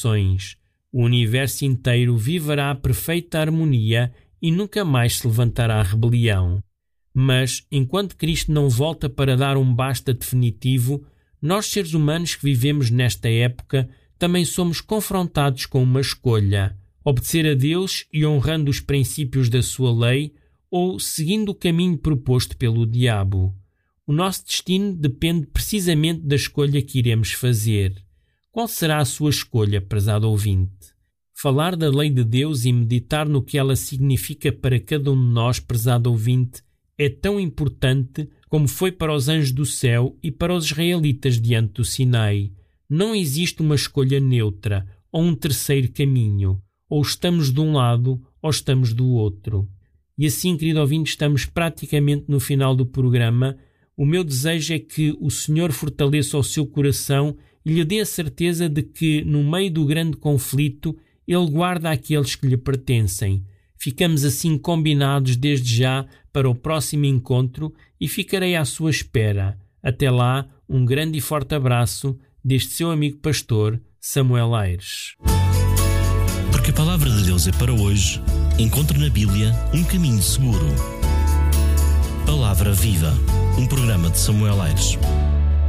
gerações. O universo inteiro viverá a perfeita harmonia e nunca mais se levantará rebelião. Mas, enquanto Cristo não volta para dar um basta definitivo, nós seres humanos que vivemos nesta época também somos confrontados com uma escolha: obedecer a Deus e honrando os princípios da sua lei, ou seguindo o caminho proposto pelo diabo. O nosso destino depende precisamente da escolha que iremos fazer. Qual será a sua escolha, prezado ouvinte? Falar da lei de Deus e meditar no que ela significa para cada um de nós, prezado ouvinte, é tão importante como foi para os anjos do céu e para os israelitas diante do Sinai. Não existe uma escolha neutra ou um terceiro caminho. Ou estamos de um lado ou estamos do outro. E assim, querido ouvinte, estamos praticamente no final do programa. O meu desejo é que o Senhor fortaleça o seu coração e lhe dê a certeza de que, no meio do grande conflito, Ele guarda aqueles que lhe pertencem. Ficamos assim combinados desde já para o próximo encontro e ficarei à sua espera. Até lá, um grande e forte abraço deste seu amigo pastor, Samuel Aires. Porque a palavra de Deus é para hoje, encontre na Bíblia um caminho seguro. Palavra Viva, um programa de Samuel Aires.